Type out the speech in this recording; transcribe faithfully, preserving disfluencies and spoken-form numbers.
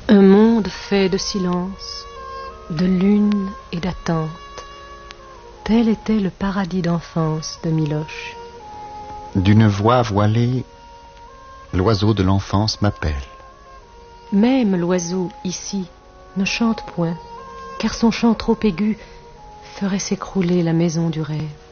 Un monde fait de silence, de lune et d'attente. Tel était le paradis d'enfance de Miloche. D'une voix voilée, l'oiseau de l'enfance m'appelle. Même l'oiseau, ici, ne chante point, car son chant trop aigu ferait s'écrouler la maison du rêve.